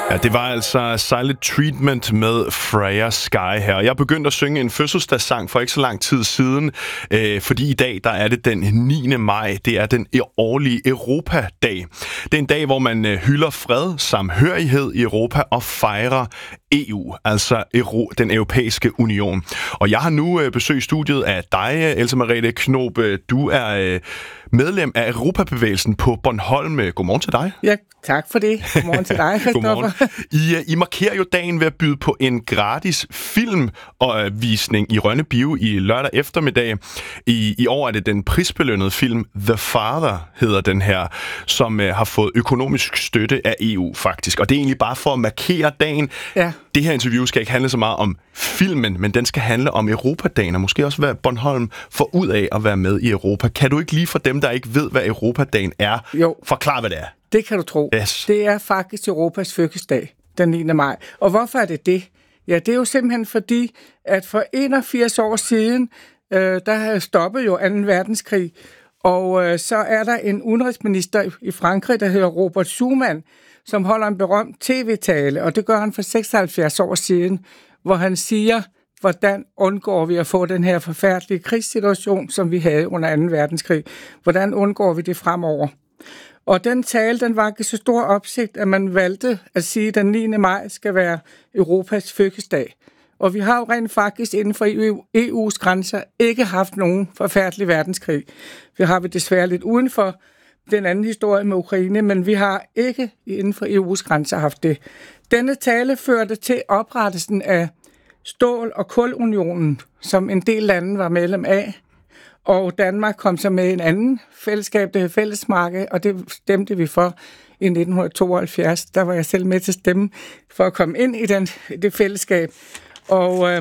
Ja, det var altså Silent Treatment med Freya Sky her. Jeg begyndte at synge en fødselsdagssang for ikke så lang tid siden, fordi i dag der er det den 9. maj. Det er den årlige Europadag. Det er en dag, hvor man hylder fred, samhørighed i Europa og fejrer EU, altså den europæiske union. Og jeg har nu besøgt studiet af dig, Else Merete Knob. Du er medlem af Europabevægelsen på Bornholm. Godmorgen til dig. Ja, tak for det. Godmorgen til dig, Christoffer. I markerer jo dagen ved at byde på en gratis filmvisning i Rønne Bio i lørdag eftermiddag. I år er det den prisbelønnede film The Father, hedder den her, som har fået økonomisk støtte af EU faktisk. Og det er egentlig bare for at markere dagen. Ja. Det her interview skal ikke handle så meget om filmen, men den skal handle om Europadagen, og måske også hvad Bornholm får ud af at være med i Europa. Kan du ikke lige for dem, der ikke ved, hvad Europadagen er, forklare, hvad det er? Det kan du tro. Yes. Det er faktisk Europas fødselsdag, den 9. maj. Og hvorfor er det det? Ja, det er jo simpelthen fordi, at for 81 år siden, der havde stoppet jo 2. verdenskrig, og så er der en udenrigsminister i Frankrig, der hedder Robert Schuman, som holder en berømt tv-tale, og det gør han for 76 år siden, hvor han siger, hvordan undgår vi at få den her forfærdelige krigssituation, som vi havde under 2. verdenskrig? Hvordan undgår vi det fremover? Og den tale, den var ikke så stor opsigt, at man valgte at sige, at den 9. maj skal være Europas fødselsdag. Og vi har jo rent faktisk inden for EU's grænser ikke haft nogen forfærdelig verdenskrig. Vi har desværre lidt uden for den anden historie med Ukraine, men vi har ikke inden for EU's grænser haft det. Denne tale førte til oprettelsen af Stål- og Kulunionen, som en del lande var medlem af. Og Danmark kom så med en anden fællesskab, det hed Fællesmarked, og det stemte vi for i 1972. Der var jeg selv med til at stemme for at komme ind i det fællesskab. Og